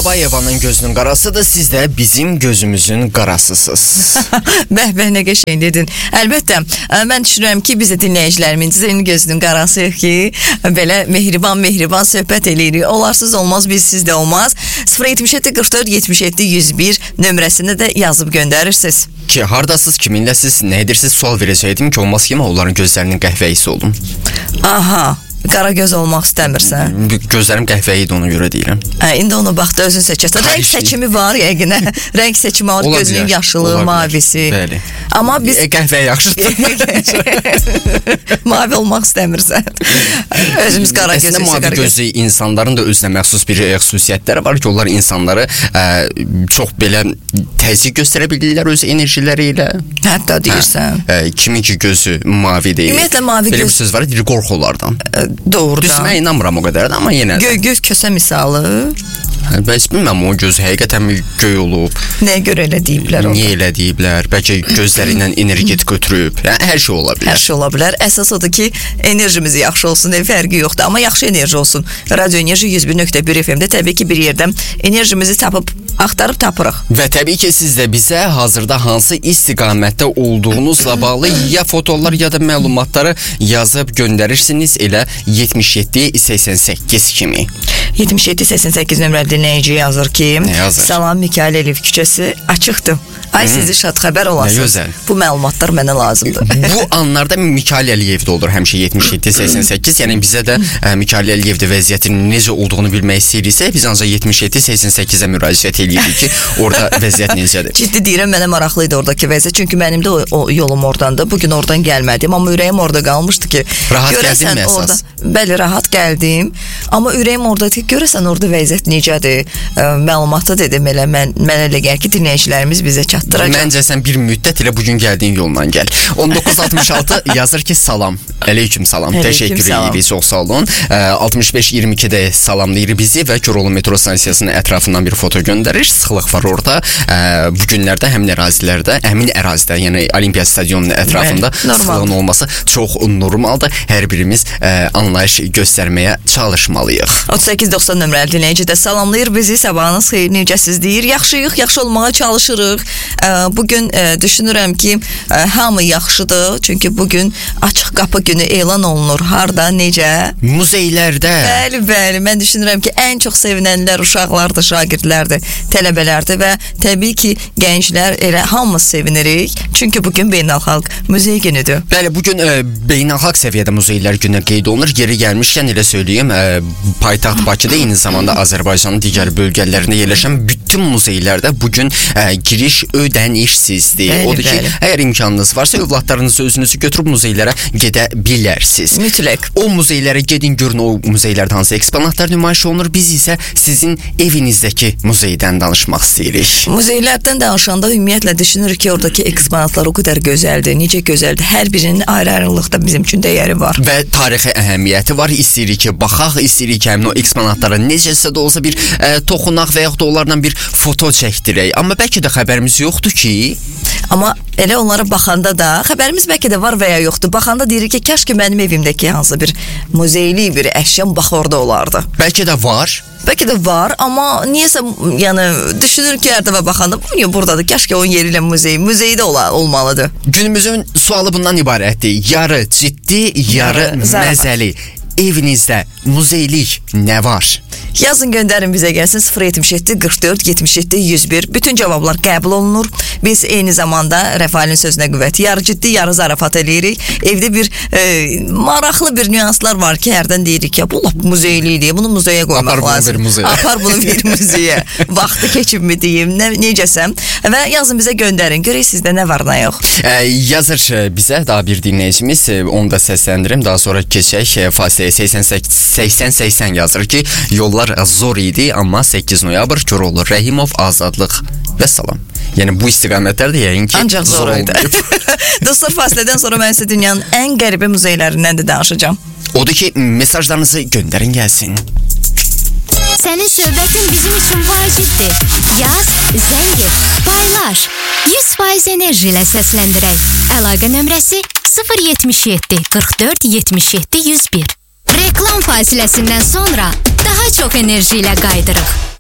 Babayevanın gözünün qarasıdır, siz də bizim gözümüzün qarasısınız. Bəh, nə qəşəng dedin. Əlbəttə, mən düşünürəm ki, biz də dinləyicilərimizin gözünün qarasıyıq ki, belə mehriban söhbət eləyirik. Olarsız olmaz, bizsiz də olmaz. 077 44 77 101 nömrəsində də yazıb göndərirsiniz. Ki, hardasız, kiminləsiz, nə edirsiniz sual verəcəkdim ki, olmaz ki, onların gözlərinin qəhvəyisi olum. Aha. Qara göz olmaq istəmirsən. Gözlərim qəhvəyi idi, ona görə deyirəm. İndi onu bax da özün seçəsən. Rəng seçimi var yəqinə. Rəng seçimi var, gözünün yaşılı, mavisi. Bəli. Amma biz qəhvəyi yaxşıdır. Mavi olmaq istəmirsən. Özümüz qara göz. Əslində mavi gözlü insanların da özünə məxsus bir xüsusiyyətləri var ki, onlar insanları çox belə təzyiq göstərə bilirlər öz enerjiləri ilə. Hətta deyirsən. Kimin ki gözü mavi deyil. Ümumiyyətlə mavi göz. Belə bir söz var, deyir qorxulardan. Doğrudan. Düz mən inanmıram o qədər də, amma yenə də. Göz kösə misalı. Bəs bilməm, o göz həqiqətən göy olub. Nəyə görə elə deyiblər? Niyə elə deyiblər? Bəlkə gözlərindən enerji götürüb. Hər şey ola bilər. Hər şey ola bilər. Əsas odur ki, enerjimiz yaxşı olsun, fərqi yoxdur. Amma yaxşı enerji olsun. Radio Enerji 101.1 FM-də təbii ki, bir yerdən enerjimizi axtarıb tapırıq. Və təbii ki, siz də bizə hazırda hansı istiqamətdə olduğunuzla bağlı ya fotolar ya da məlumatları yazıb göndərirsiniz elə 7788 kimi. 7788 nömrəli dinləyici yazır ki, Salam Mikail Əliyev küçəsi açıqdır. Ay sizi şad xəbər olasınız. Bu məlumatlar mənə lazımdır. Bu anlarda Mikail Əliyevdə olur həmişə 7788. Yəni bizə də Mikail Əliyevdə vəziyyətin necə olduğunu bilmək istəyiriksə, biz ancaq 7788-ə müraciət edirik ki, orada vəziyyət necədir. Ciddi deyirəm, mənə maraqlı idi oradakı vəziyyət. Çünki mənim də o yolum oradandır. Bugün oradan gəlmədim, amma ürəyim orada qalmışdı ki, rahat gəldin mi əsas? Bəli, rahat gəldim. Amma ürəyim oradadır ki, görəsən orada vəziyyət necədir? Məlumatı dedim elə, mənə elə gəl ki, dinləyicilərimiz bizə çatdıracaq. Məncə sən bir müddət elə bugün gəldiyin yoldan gəl. 1966 yazır ki, salam. Əleyküm salam. Təşəkkür edirik, çox sağ olun. 6522-də salamlayır bizi və Köroğlu metro stansiyasının ətrafından bir foto göndərir. Sıxlıq var orada. Bu günlərdə həmin ərazilərdə, yəni Olimpiya stadionunun ətrafında sıxlığın olması çox normaldır. Hər birimiz anlayış göstərməyə çalışmalıyıq. 3890 nömrəli dinləyici də salamlayır bizi. Sabahınız xeyir, necəsiz deyir. Yaxşıyıq, yaxşı olmağa çalışırıq. Bugün düşünürəm ki, hamı yaxşıdır. Çünki bugün açıq qapı günü elan olunur. Harda, necə? Muzeylərdə. Bəli. Mən düşünürəm ki, ən çox sevinənlər uşaqlardır, şagirdlərdir, tələbələrdir və təbii ki, gənclər elə hamımız sevinirik. Çünki bugün beynəlxalq muzey günüdür. Bəli, bugün beynəlxalq səviyyədə muzeylər günü qeyd olunur. Yeri gəlmişkən elə söyləyim, paytaxt Bakıda eyni zamanda Azərbaycanın digər bölgələrində yerləşən bütün muzeylərdə bugün giriş ödənişsizdir. Odur ki, əgər imkanınız varsa, övladlarınızı özünüzü götürüb muzeylərə gedə bilərsiniz. Mütləq. O muzeylərə gedin, görün o muzeylərdə hansı eksponatlar nümayiş olunur. Biz isə sizin evinizdəki muzeydən danışmaq istəyirik. Muzeylərdən danışanda ümumiyyətlə düşünürük ki, oradakı eksponatlar o qədər gözəldir, necə gözəldir. Hər birinin ayrı-ayrılıqda bizim üçün dəyəri var. Və tarixi əhəmiyyəti var. İstəyirik ki, baxaq, istəyirik ki, həmin o eksponatlara necəsə də olsa bir toxunaq və yaxud da onlarla bir foto çəkdirək. Amma bəlkə də xəbərimiz yoxdur ki. Amma elə onlara baxanda da xəbərimiz bəlkə də var və ya yoxdur. Baxanda deyirik ki, kaş ki mənim evimdəki hansı bir muzeyli bir əşyam bax orada olardı. Bəlkə də var. Bəlkə də var, amma niyəsə yəni düşünür ki, hər dəfə baxanda bu niyə buradadır? Kaş ki onun yeri ilə muzeydə olmalıdır. Günümüzün sualı bundan ibarətdir. Yarı ciddi, yarı məzəli. Evinizdə muzeylik nə var? Yazın göndərin bizə gəlsin 077 44 77 101. Bütün cavablar qəbul olunur. Biz eyni zamanda Rəfailin sözünə qüvvət. Yarı ciddi, yarı zarafat eləyirik. Evdə bir maraqlı bir nüanslar var ki, hərdən deyirik ya, bu lap muzeylidir. Bunu muzeyə qoymaq lazım. Apar bunu bir muzeyə. Vaxtı keçib mi deyim, necəsəm. Və yazın bizə göndərin. Görək sizdə nə var, nə yox. Yazır bizə daha bir dinləyicimiz. Onu da səsləndirim. Daha sonra keçək fasiləyə 80-80 yazır ki, yollar zor idi, amma 8 noyabr Köroğlu, Rəhimov, Azadlıq və salam. Yəni bu istiqamətlərdə yəqin ki, ancaq zor idi. Dostlar, fasilədən sonra mən sizə dünyanın ən qəribə muzeylərindən də danışacağım. Odur ki, mesajlarınızı göndərin gəlsin. Sənin söhbətin bizim üçün vacibdir. Yaz, zəng et, paylaş. 100% enerji ilə səsləndirək. Əlaqə nömrəsi 077 44 77 101. Reklam fasiləsindən sonra daha çox enerji ilə qaydırıq.